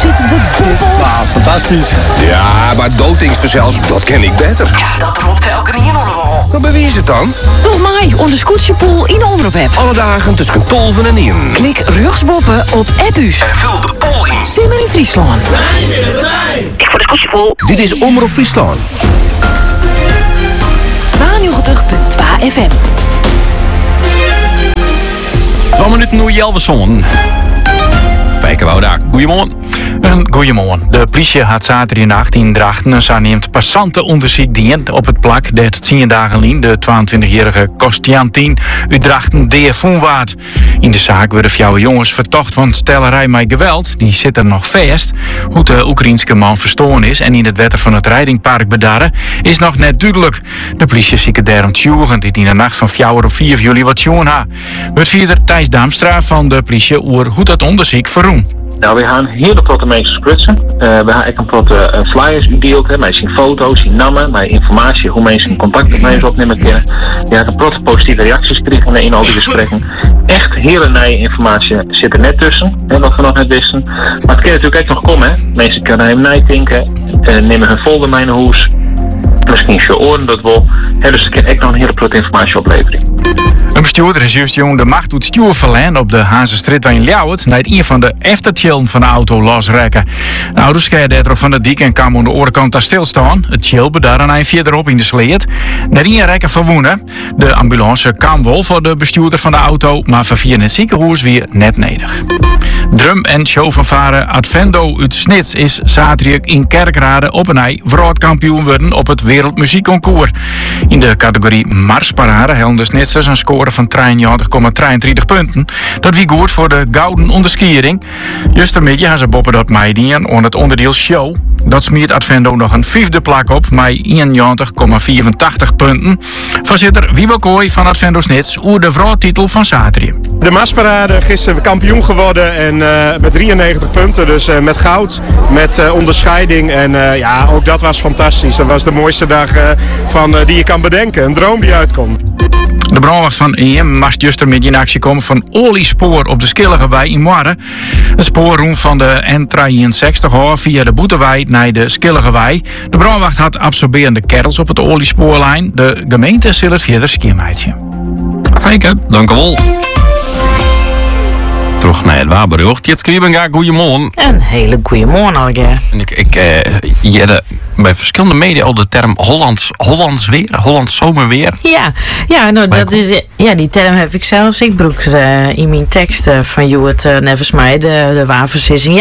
zitten de boepel. Nou, fantastisch. Ja, maar dooddingsverzels, dat ken ik beter. Ja, dat roept elke keer in onder de wal. Maar bij wie is het dan? Doch mij, onder Scootjepoel in Omroep. Alle dagen tussen 12 en 1. Klik rugsboppen op Appus. En vul de pool in. Simmer in Friesland. Ik voor de Scootjepoel. Dit is Omroep Friesland. 92.2 FM. 2 minuten nu Jelverson. Fijke wou daar. Goedemorgen. Een goeiemorgen. De politie had zaterdag in Drachten een aannemend passantenonderzoek dien op het plak dat 10 dagen lang de 22-jarige Kostiantin uit Drachten deervoen waard. In de zaak werden 4 jongens vertocht van stellerij met geweld. Die zitten nog vast. Hoe de Oekraïense man verstoren is en in het wetter van het Rijdingpark bedarren is nog net duidelijk. De politie zieken daarom tjoegen dit in de nacht van 4 op 4 juli wat tjoegen ha. Het vierde Thijs Damstra van de politie oer hoe dat onderzoek verroen. Nou, we gaan hele protte mensen sprutsen. We gaan echt een protte flyers uitdeeld. Wij zien foto's, zien namen, wij informatie hoe mensen contact met mensen opnemen kunnen. Je gaat een protte positieve reacties krijgen in al die gesprekken. Echt hele nieuwe informatie zit er net tussen, wat we nog net wisten. Maar het kan natuurlijk echt nog komen. Hè. Mensen kunnen hem nadenken, nemen hun folder mee naar huis. Misschien je oren dat wel. Dus er kan echt nog een hele protte informatie opleveren. Een bestuurder is juist de macht doet stuur verlenen op de Hazenstrit in Ljouwert na het een van de efterchillen van de auto losrekken. De auto scheidde van de dik en kwam aan de oorkant daar stilstaan. Het chill daar een eind verderop in de sleet. Naar een rekken verwoenen. De ambulance kwam wel voor de bestuurder van de auto, maar vervier het ziekenhuis weer net neder. Drum- en showfanfare Advendo uit Snits is zaterdag in Kerkrade op een ei wereldkampioen worden op het Wereldmuziekconcours. In de categorie Marsparade helden de Snitsers een score van 93,23 punten. Dat wie goed voor de gouden onderskiering. Justermiddag gaan ze boppen dat meidingen aan het onderdeel show. Dat smeert Advendo nog een 5e plak op met 91,84 punten. Voorzitter Wiebo Kooi van Advendo Snits oer de vrouwtitel van zaterdag. De Marsparade gisteren kampioen geworden en met 93 punten, dus met goud, met onderscheiding en ja, ook dat was fantastisch. Dat was de mooiste dag die je kan bedenken, een droom die uitkomt. De brandwacht van EM mag justermiddag in actie komen van oliespoor op de Skilligewei in Moarre. Een spoorroem van de N63 hoor via de Boetewei naar de Skilligewei. De brandwacht had absorberende kerels op het oliespoorlijn. De gemeente zal het verder skiermeidje. Fijke, dank u wel. Terug naar het waarbericht. Jitske Wiebenga, goedemorgen. Een hele goede morgen alweer. En ik jette bij verschillende media al de term Hollands weer, Hollands zomerweer. Ja, nou dat is, die term heb ik zelfs. Ik broek in mijn tekst van Joert nevens mij, de waarversissing.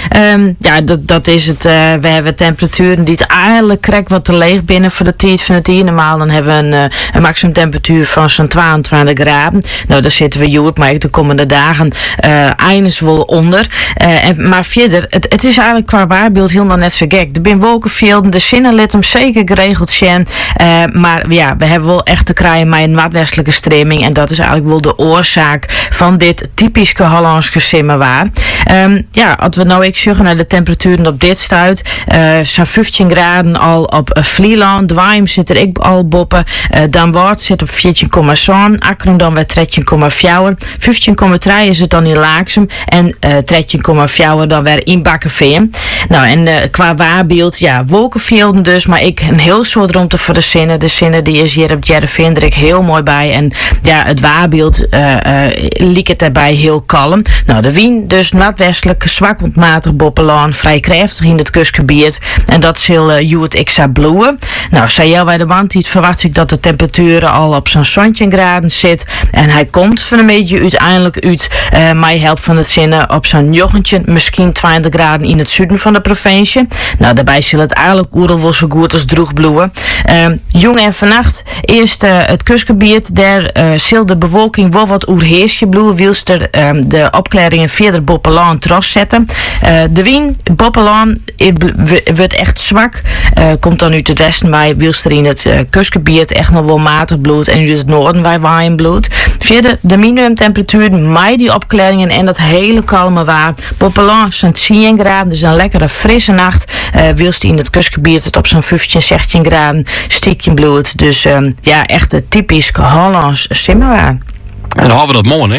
Dat is het. We hebben temperaturen die het eigenlijk krijgt wat te leeg binnen voor de tijd van het hier. Normaal dan hebben we een maximum temperatuur van zo'n 22 graden. Nou, daar zitten we Joert, maar de komende dagen eindigen wel onder. Maar verder, het is eigenlijk qua waarbeeld helemaal net zo gek. Er zijn wolkenvelden, de zinnen let hem zeker geregeld zijn. Maar ja, we hebben wel echt te krijgen met een noordwestelijke stroming. En dat is eigenlijk wel de oorzaak van dit typische Hollandse simmerwaar. Als we nou zeggen naar de temperaturen op dit stuit. Zo'n 15 graden al op Vlieland. Dwaim zit er ik al boppen. Dan wordt zit op 14,7. Akkeren dan weer 13,4. 15,3 is het dan in Laaksem. En 13,4 dan weer in Bakkenveen. Nou, en qua waarbeeld, ja, wolkenvelden dus. Maar ik een heel soort ruimte voor de zinnen. De zinnen die is hier op Jereveen er heel mooi bij. En ja, het waarbeeld liep het daarbij heel kalm. Nou, de wind dus noordwestelijk, zwak ontmatig boppelaan. Vrij krachtig in het kustgebied. En dat zal Joert extra bloeien. Nou, zei jij bij de wandtijd verwacht ik dat de temperatuur al op zo'n 17 graden zit. En hij komt van een beetje uiteindelijk uit. Mij helpt van het zinnen op zo'n jochentje, misschien 20 graden in het zuiden van de provincie. Nou, daarbij zal het eigenlijk oerel wel zo goed als droeg bloeien. Jong en vannacht eerst het kustgebied. Daar zal de bewolking wel wat oerheersje bloeien. Wilst er de opklaringen verder boppelaan terug zetten. De wind, boppelaan, wordt echt zwak. Komt dan uit het westen bij. Wilst er in het kustgebied echt nog wel matig bloed. En uit het noorden bij waaien bloed. Verder de minimumtemperatuur, met die opklaringen en dat hele kalme waar. Boppelaan zo'n 10 graden, dus een lekkere frisse nacht. Wilst in het kustgebied het op zo'n 15, 16 graden stiekje bloed. Dus echt een typisch Hollands simmerwaar. En dan hadden we dat morgen, hè?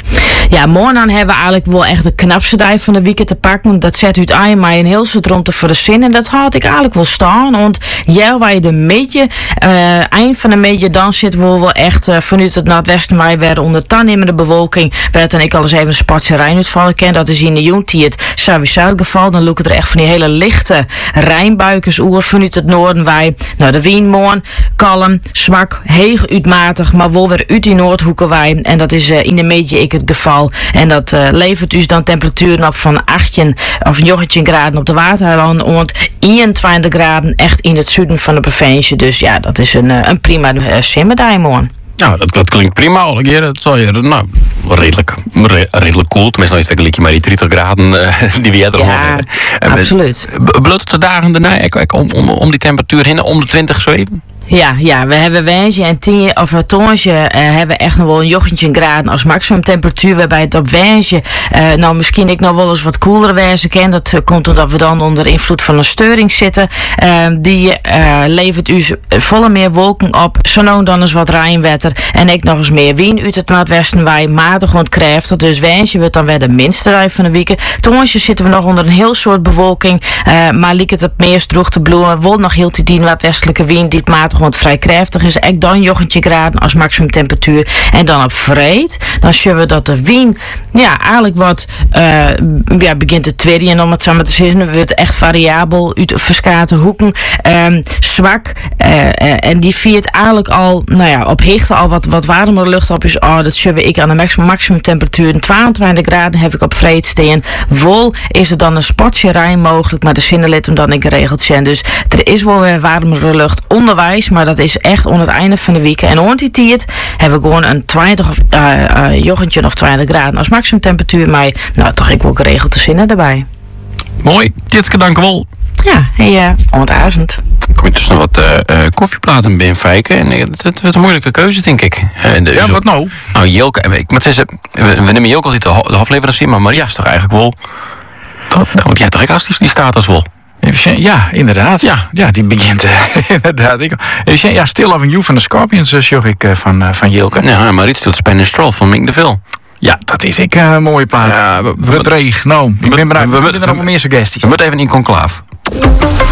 Ja, morgen dan hebben we eigenlijk wel echt de knapste dag van de weekend te pakken. Dat zet u aan mij een heel soort rond te verzinnen. En dat had ik eigenlijk wel staan. Want ja, waar je de meetje, eind van de meetje, dan zitten we wel echt vanuit het noordwesten waar we onder toenemende bewolking. Werd dan ik al eens even een spatje Rijnuitvallen ken. Dat is in de Juntie het sowieso het geval. Dan look het er echt van die hele lichte Rijnbuikers oer vanuit het noorden wij. Nou, de wind morgen kalm, zwak, heeg uitmatig, maar wel weer uit die noordhoeken wij. En dat is in de meetje ik het geval. En dat levert dus dan temperaturen op van 18 of 19 graden op de waterland. En 21 graden echt in het zuiden van de provincie. Dus ja, dat is een prima simmerdag morgen. Nou, dat klinkt prima al een keer. Dat zal je, nou, redelijk cool. Tenminste, dan is het maar die 30 graden die we er Ja, absoluut. Bloot het de dagen daarna om die temperatuur heen, om de 20 zweven? Ja, we hebben Wensje en Tonsje hebben echt nog wel een jochentje graden als maximumtemperatuur. Waarbij het op Wensje nou misschien ik nog wel eens wat koeler wezen ken. Dat komt omdat we dan onder invloed van een steuring zitten. Die levert u volle meer wolken op. Zo dan eens wat rijnwetter. En ik nog eens meer wind uit het noordwesten wij matig ontkräftig. Dus Wensje wordt dan weer de minste rij van de week. Tonsje zitten we nog onder een heel soort bewolking. Maar liek het het meest droog te bloeien. Wel nog heel te dien wat westelijke wind die het matig want vrij krachtig is. Ik dan jochentje graden als maximum temperatuur. En dan op vreed, dan zien we dat de wind eigenlijk wat begint te tweeden om het samen te zien. We wordt echt variabel uit verschillende hoeken. Zwak. En die viert eigenlijk al, op hichte al wat warmere lucht op is. Dat zullen ik aan de maximum temperatuur. 22 graden heb ik op vreed staan. Wol is er dan een spatje Rijn mogelijk, maar de zinnen let hem dan in geregeld zijn. Dus er is wel weer warmere lucht onderwijs. Maar dat is echt onder het einde van de week. En rond die tijd hebben we gewoon een 20 of jochentje of 20 graden als maximumtemperatuur. Maar toch ik wel geregeld te zinnen erbij. Mooi. Tjitske, dank wel. Ja, hey, ontazend. Kom je tussen wat koffieplaten binnenvijken. En het is een moeilijke keuze, denk ik. Ja, wat nou? Nou, Jelke. We nemen Jelke altijd de afleverancier, maar Maria is toch eigenlijk wel... Want jij toch als die status wel? Ja, inderdaad. Ja, die begint inderdaad. Ja, Still Loving You van de Scorpions, zag ik van Jelke. Ja, maar iets doet Spanish Stroll van Mink de Vil. Ja, dat is ik een mooie plaat. Ja, we dreig. Nou, ik ben benieuwd. We hebben nog meer suggesties. We moeten even in conclave.